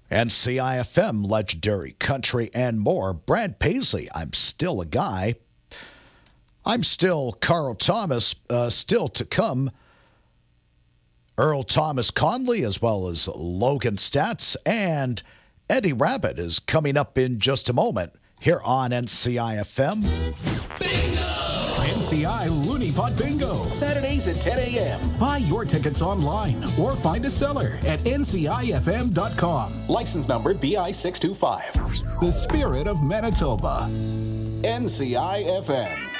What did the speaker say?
NCIFM, Legendary Country, and more. Brad Paisley, I'm Still a Guy. I'm still Carl Thomas, still to come. Earl Thomas Conley, as well as Logan Stats, and Eddie Rabbit is coming up in just a moment here on NCIFM. NCI Looney Pot Bingo, Saturdays at 10 a.m. Buy your tickets online or find a seller at ncifm.com. License number BI 625. The spirit of Manitoba. NCIFM.